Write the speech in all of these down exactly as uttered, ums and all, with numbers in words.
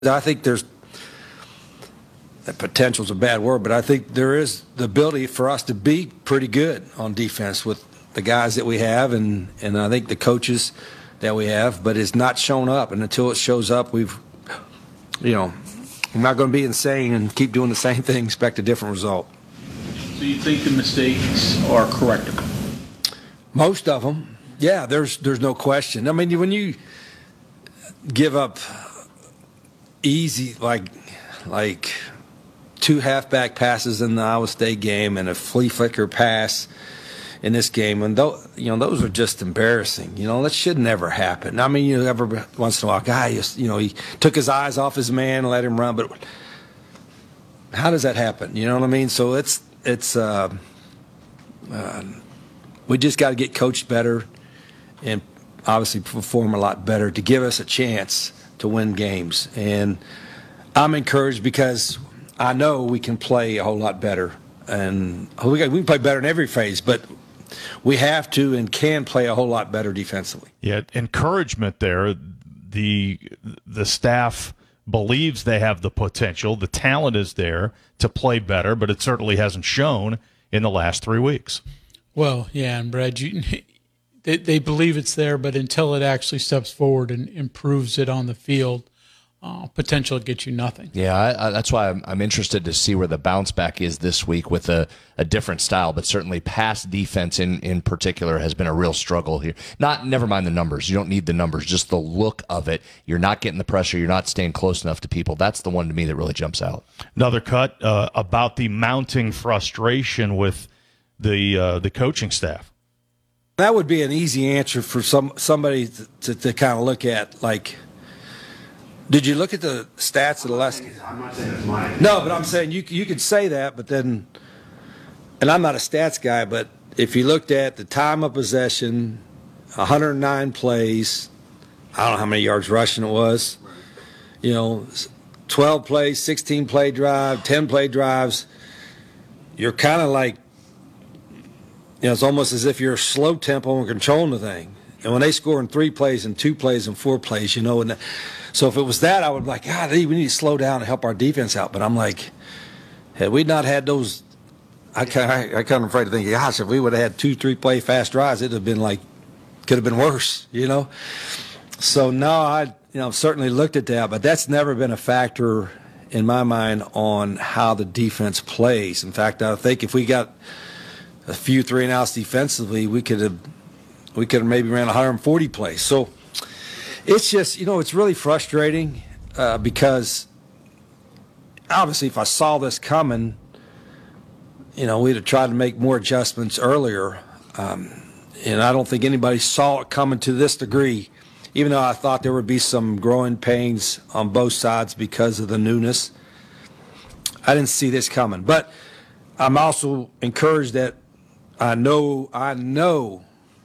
I think there's potential is a bad word, but I think there is the ability for us to be pretty good on defense with the guys that we have, and, and I think the coaches that we have, but it's not shown up. And until it shows up, we've, you know, I'm not going to be insane and keep doing the same thing, expect a different result. So you think the mistakes are correctable? Most of them, yeah. There's there's no question. I mean, when you give up easy like like two halfback passes in the Iowa State game and a flea flicker pass in this game, and those, you know, those are just embarrassing. You know, that should never happen. I mean, you know, every once in a while, guy, just, you know, he took his eyes off his man and let him run, but how does that happen? You know what I mean? So it's it's uh, uh, we just got to get coached better and obviously perform a lot better to give us a chance to win games. And I'm encouraged because I know we can play a whole lot better, and we got, we can play better in every phase, but we have to and can play a whole lot better defensively. Yeah, encouragement there. The the staff believes they have the potential. The talent is there to play better, but it certainly hasn't shown in the last three weeks. Well, yeah, and Brad, you, they, they believe it's there, but until it actually steps forward and improves it on the field, Uh, potential gets you nothing. Yeah, I, I, that's why I'm, I'm interested to see where the bounce back is this week with a, a different style, but certainly pass defense in, in particular has been a real struggle here. Not, never mind the numbers. You don't need the numbers, just the look of it. You're not getting the pressure. You're not staying close enough to people. That's the one to me that really jumps out. Another cut uh, about the mounting frustration with the uh, the coaching staff. That would be an easy answer for some somebody to, to, to kind of look at, like, did you look at the stats of the last game? I'm not saying it's mine. No, but I'm saying you you could say that, but then, and I'm not a stats guy, but if you looked at the time of possession, one hundred nine plays, I don't know how many yards rushing it was, you know, twelve plays, sixteen play drive, ten play drives, you're kind of like, you know, it's almost as if you're slow tempo and controlling the thing. And when they score in three plays and two plays and four plays, you know, and so if it was that, I would be like, God, we need to slow down and help our defense out. But I'm like, had we not had those, I kind of, I kind of afraid to think, gosh, if we would have had two, three play fast drives, it'd have been like, could have been worse, you know. So no, I, you know, certainly looked at that, but that's never been a factor in my mind on how the defense plays. In fact, I think if we got a few three and outs defensively, we could have, we could have maybe ran one hundred forty plays. So it's just, you know, it's really frustrating uh, because obviously if I saw this coming, you know, we'd have tried to make more adjustments earlier. Um, and I don't think anybody saw it coming to this degree, even though I thought there would be some growing pains on both sides because of the newness. I didn't see this coming. But I'm also encouraged that I know, I know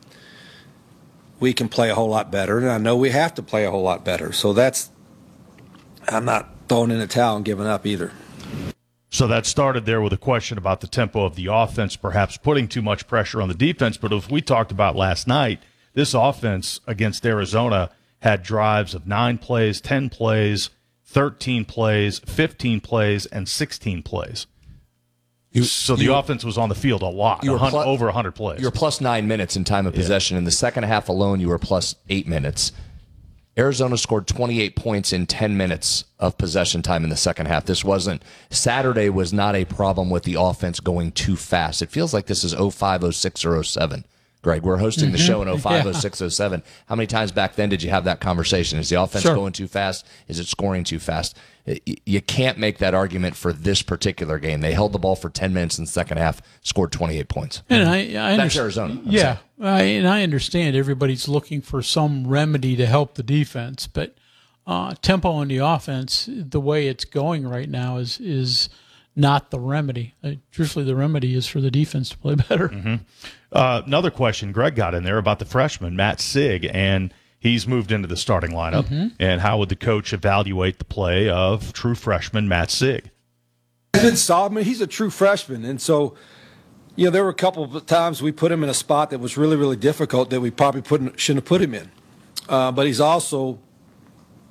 we can play a whole lot better, and I know we have to play a whole lot better. So that's, I'm not throwing in the towel and giving up either. So that started there with a question about the tempo of the offense, perhaps putting too much pressure on the defense. But as we talked about last night, this offense against Arizona had drives of nine plays, ten plays, thirteen plays, fifteen plays, and sixteen plays. You, so the you, offense was on the field a lot, you were a plus, over one hundred plays. You were plus nine minutes in time of yeah. possession. In the second half alone, you were plus eight minutes. Arizona scored twenty-eight points in ten minutes of possession time in the second half. This wasn't – Saturday was not a problem with the offense going too fast. It feels like this is oh five, oh six, or oh seven. Greg, we're hosting the show in oh five, oh six, oh seven. How many times back then did you have that conversation? Is the offense sure. going too fast? Is it scoring too fast? You can't make that argument for this particular game. They held the ball for ten minutes in the second half, scored twenty-eight points. And I, I That's Arizona. I'm yeah, I, and I understand everybody's looking for some remedy to help the defense, but uh, tempo on the offense, the way it's going right now, is is not the remedy. Uh, truthfully, the remedy is for the defense to play better. Mm-hmm. Uh, another question Greg got in there about the freshman, Matt Sig, and he's moved into the starting lineup. Mm-hmm. And how would the coach evaluate the play of true freshman Matt Sig? He's been solid. I mean, he's a true freshman. And so, you know, there were a couple of times we put him in a spot that was really, really difficult that we probably put, shouldn't have put him in. Uh, but he's also,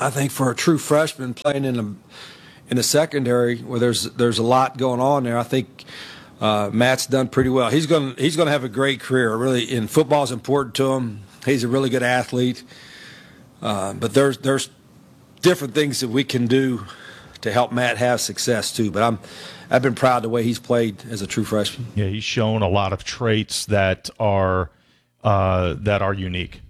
I think for a true freshman playing in a in the secondary where there's there's a lot going on there, I think uh, Matt's done pretty well. He's going he's going to have a great career. Really, and football's important to him. He's a really good athlete. Uh, but there's there's different things that we can do to help Matt have success too. But I'm I've been proud of the way he's played as a true freshman. Yeah, he's shown a lot of traits that are uh, that are unique.